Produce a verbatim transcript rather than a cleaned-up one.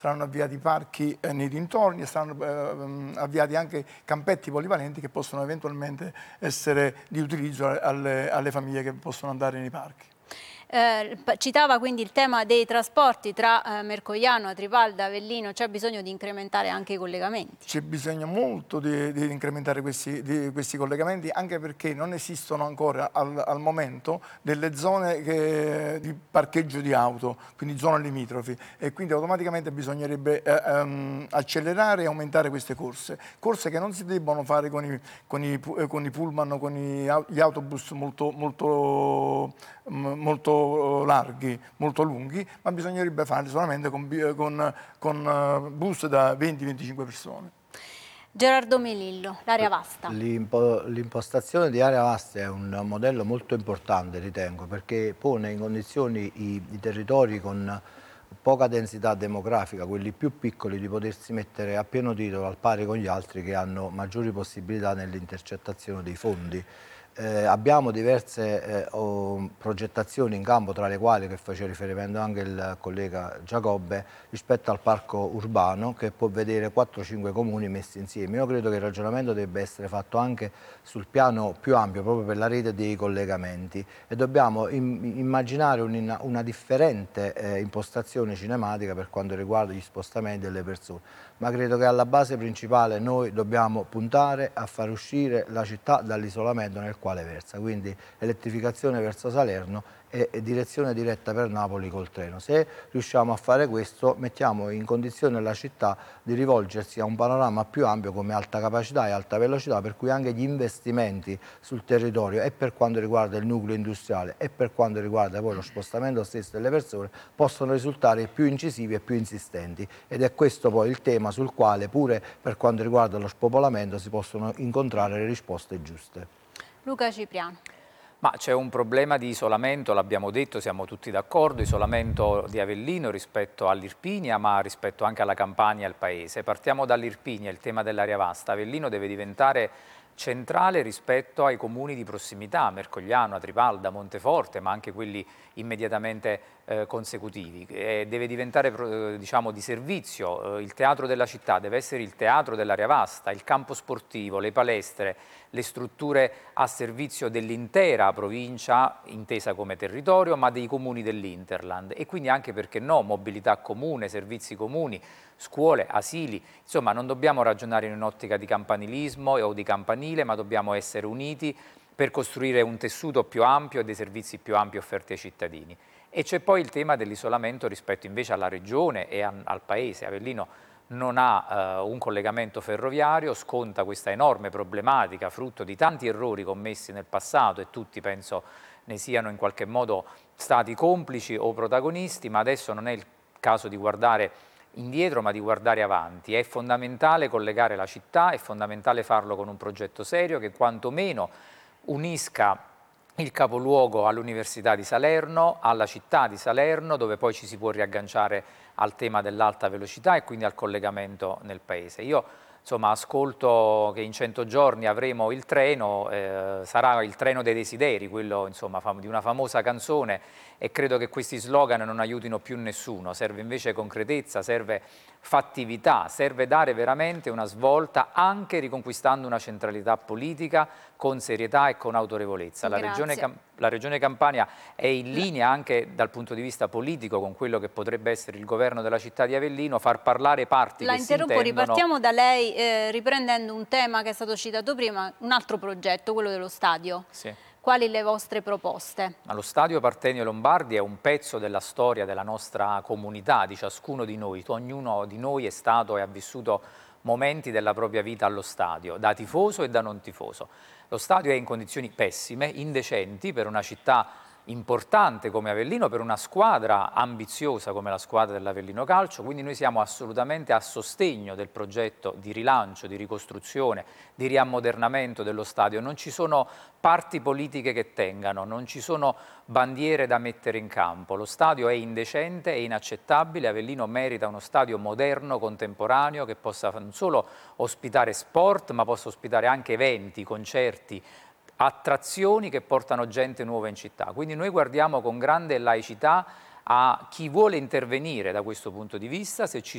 Saranno avviati parchi eh, nei dintorni e saranno eh, avviati anche campetti polivalenti che possono eventualmente essere di utilizzo alle, alle famiglie che possono andare nei parchi. Eh, citava quindi il tema dei trasporti tra eh, Mercogliano, Atripalda, Avellino, c'è bisogno di incrementare anche i collegamenti? C'è bisogno molto di, di incrementare questi, di, questi collegamenti, anche perché non esistono ancora al, al momento delle zone che, di parcheggio di auto, quindi zone limitrofi, e quindi automaticamente bisognerebbe eh, um, accelerare e aumentare queste corse, corse che non si debbono fare con i, con i, con i pullman o con i, gli autobus molto, molto, molto larghi, molto lunghi, ma bisognerebbe farli solamente con, con, con bus da venti venticinque persone. Gerardo Melillo, l'area vasta. L'impostazione di area vasta è un modello molto importante, ritengo, perché pone in condizioni i, i territori con poca densità demografica, quelli più piccoli, di potersi mettere a pieno titolo al pari con gli altri che hanno maggiori possibilità nell'intercettazione dei fondi. Eh, abbiamo diverse eh, oh, progettazioni in campo, tra le quali, che faceva riferimento anche il collega Giacobbe, rispetto al parco urbano, che può vedere quattro cinque comuni messi insieme. Io credo che il ragionamento debba essere fatto anche sul piano più ampio, proprio per la rete dei collegamenti, e dobbiamo im immaginare un, una differente eh, impostazione cinematica per quanto riguarda gli spostamenti delle persone. Ma credo che alla base principale noi dobbiamo puntare a far uscire la città dall'isolamento nel quale versa, quindi elettrificazione verso Salerno e, e direzione diretta per Napoli col treno. Se riusciamo a fare questo, mettiamo in condizione la città di rivolgersi a un panorama più ampio come alta capacità e alta velocità, per cui anche gli investimenti sul territorio, e per quanto riguarda il nucleo industriale e per quanto riguarda poi lo spostamento stesso delle persone, possono risultare più incisivi e più insistenti, ed è questo poi il tema sul quale, pure per quanto riguarda lo spopolamento, si possono incontrare le risposte giuste. Luca Cipriano. Ma c'è un problema di isolamento, l'abbiamo detto, siamo tutti d'accordo, isolamento di Avellino rispetto all'Irpinia, ma rispetto anche alla Campania e al Paese. Partiamo dall'Irpinia, il tema dell'area vasta. Avellino deve diventare centrale rispetto ai comuni di prossimità, Mercogliano, Atripalda, Monteforte, ma anche quelli immediatamente eh, consecutivi. E deve diventare eh, diciamo, di servizio, eh, il teatro della città deve essere il teatro dell'area vasta, il campo sportivo, le palestre, le strutture a servizio dell'intera provincia, intesa come territorio, ma dei comuni dell'Interland, e quindi anche, perché no, mobilità comune, servizi comuni, scuole, asili. Insomma, non dobbiamo ragionare in un'ottica di campanilismo o di campanile, ma dobbiamo essere uniti per costruire un tessuto più ampio e dei servizi più ampi offerti ai cittadini. E c'è poi il tema dell'isolamento rispetto invece alla regione e a, al paese. Avellino non ha eh, un collegamento ferroviario, sconta questa enorme problematica, frutto di tanti errori commessi nel passato, e tutti penso ne siano in qualche modo stati complici o protagonisti, ma adesso non è il caso di guardare indietro, ma di guardare avanti. È fondamentale collegare la città, è fondamentale farlo con un progetto serio che quantomeno unisca il capoluogo all'Università di Salerno, alla città di Salerno, dove poi ci si può riagganciare al tema dell'alta velocità e quindi al collegamento nel paese. Io insomma ascolto che in cento giorni avremo il treno, eh, sarà il treno dei desideri, quello insomma di una famosa canzone, e credo che questi slogan non aiutino più nessuno. Serve invece concretezza, serve fattività, serve dare veramente una svolta, anche riconquistando una centralità politica con serietà e con autorevolezza. La regione, la Regione Campania è in linea anche dal punto di vista politico con quello che potrebbe essere il governo della città di Avellino, far parlare parti La che si interrompo, intendono... ripartiamo da lei, eh, riprendendo un tema che è stato citato prima, un altro progetto, quello dello stadio. Sì. Quali le vostre proposte? Lo stadio Partenio Lombardi è un pezzo della storia della nostra comunità, di ciascuno di noi. Ognuno di noi è stato e ha vissuto momenti della propria vita allo stadio, da tifoso e da non tifoso. Lo stadio è in condizioni pessime, indecenti, per una città importante come Avellino, per una squadra ambiziosa come la squadra dell'Avellino Calcio, quindi noi siamo assolutamente a sostegno del progetto di rilancio, di ricostruzione, di riammodernamento dello stadio. Non ci sono parti politiche che tengano, non ci sono bandiere da mettere in campo. Lo stadio è indecente, è inaccettabile. Avellino merita uno stadio moderno, contemporaneo, che possa non solo ospitare sport, ma possa ospitare anche eventi, concerti, attrazioni che portano gente nuova in città. Quindi noi guardiamo con grande laicità a chi vuole intervenire da questo punto di vista, se ci